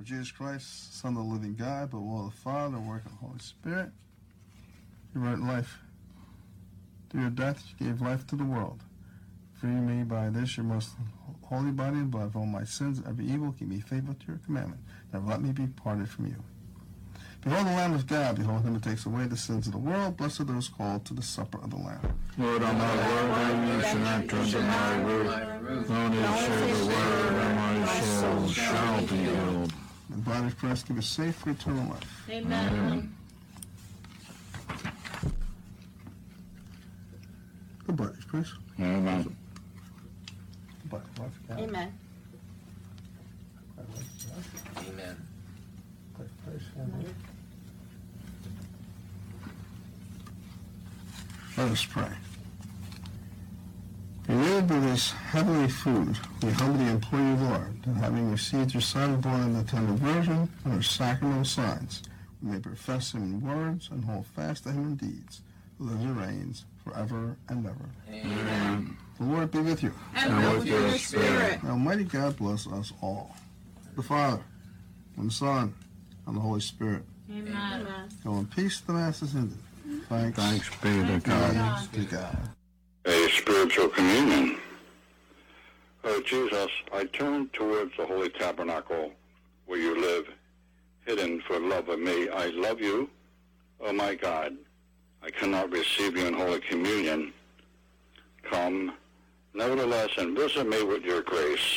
For Jesus Christ, Son of the living God, but will the Father work of the Holy Spirit. You wrote life. Through your death, you gave life to the world. Free me by this, your most holy body and blood, of all my sins and every evil. Keep me faithful to your commandment. Never let me be parted from you. Behold the Lamb of God. Behold him who takes away the sins of the world. Blessed are those called to the supper of the Lamb. Lord, I'm not worthy you should enter into my roof. Only say the word, and my soul shall be healed. And the body of Christ give us safe for eternal life. Amen. The body of Christ. Amen. The body of life. Amen. Amen. Let us pray. Related to this heavenly food, we humbly implore you, Lord, that having received your Son born in the tender Virgin and her sacramental signs, we may profess him in words and hold fast to him in deeds, who lives and reigns forever and ever. Amen. The Lord be with you. And with your spirit. May Almighty God bless us all, the Father, and the Son, and the Holy Spirit. Amen. Go in peace, the Mass is ended. Thanks be to God. Thanks to God. A spiritual communion. Oh, Jesus, I turn towards the Holy Tabernacle where you live, hidden for love of me. I love you, oh my God. I cannot receive you in Holy Communion. Come, nevertheless, and visit me with your grace.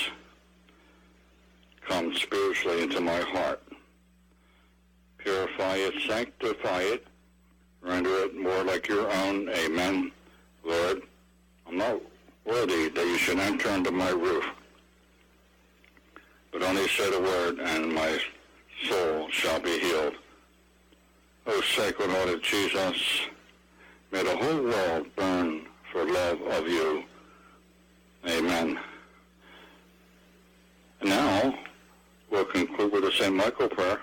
Come spiritually into my heart. Purify it, sanctify it, render it more like your own. Amen. Lord, I'm not worthy that you should enter under my roof, but only say the word, and my soul shall be healed. O sacred heart of Jesus, may the whole world burn for love of you. Amen. And now, we'll conclude with the St. Michael prayer.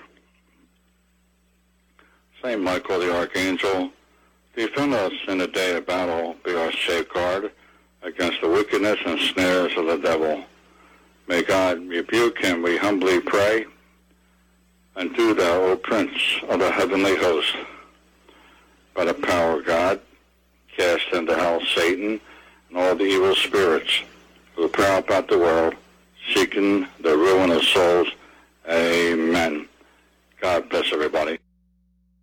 St. Michael the Archangel, defend us in the day of battle, be our safeguard against the wickedness and snares of the devil. May God rebuke him, we humbly pray. And do thou, O Prince of the heavenly host, by the power of God, cast into hell Satan and all the evil spirits who prowl about the world, seeking the ruin of souls. Amen. God bless everybody.